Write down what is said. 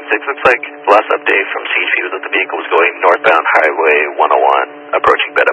Looks like the last update from CHP was that the vehicle was going northbound Highway 101, approaching Bell.